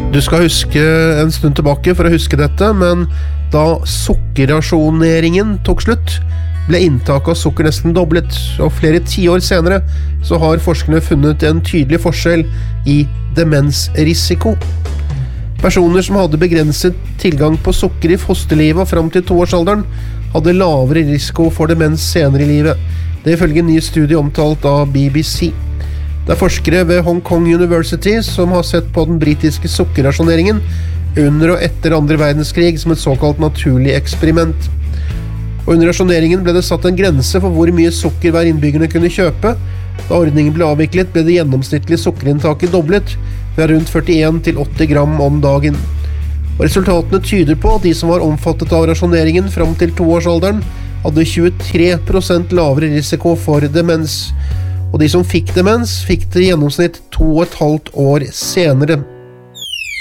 Du skal huske en stund tilbake for å huske dette, men da sukkerrasjoneringen tok slutt, ble inntaket av sukker nesten doblet, og flere 10 år senere så har forskerne funnet en tydelig forskjell i demensrisiko. Personer som hadde begrenset tilgang på sukker i fosterlivet og frem til 2-årsalderen, hadde lavere risiko for demens senere i livet. Det ifølge en ny studie omtalt av BBC. Det er forskere ved Hong Kong University som har sett på den britiske sukkerrasjoneringen under og etter andre verdenskrig som et såkalt naturlig eksperiment. Og under rasjoneringen ble det satt en grense for hvor mye sukker hver innbyggerne kunne kjøpe. Da ordningen ble avviklet, ble det gjennomsnittlige sukkerinntaket doblet, fra rundt 41 til 80 gram om dagen. Og resultatene tyder på at de som var omfattet av rasjoneringen fram til 2-årsalderen, hadde 23% lavere risiko for demens. Og de som fikk demens, fikk det i gjennomsnitt 2,5 år senere.